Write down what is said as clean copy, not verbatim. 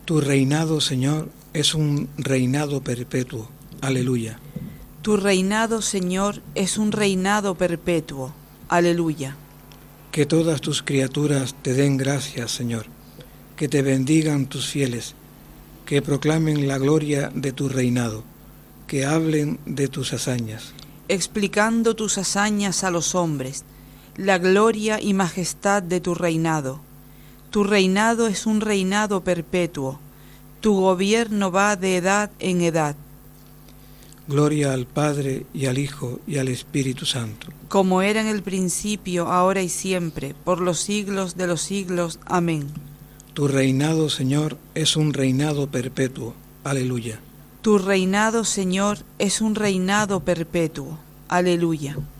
Tu reinado, Señor, es un reinado perpetuo. Aleluya. Tu reinado, Señor, es un reinado perpetuo. Aleluya. Que todas tus criaturas te den gracias, Señor, que te bendigan tus fieles, que proclamen la gloria de tu reinado, que hablen de tus hazañas. Explicando tus hazañas a los hombres, la gloria y majestad de tu reinado. Tu reinado es un reinado perpetuo, tu gobierno va de edad en edad. Gloria al Padre, y al Hijo, y al Espíritu Santo. Como era en el principio, ahora y siempre, por los siglos de los siglos. Amén. Tu reinado, Señor, es un reinado perpetuo. Aleluya. Tu reinado, Señor, es un reinado perpetuo. Aleluya.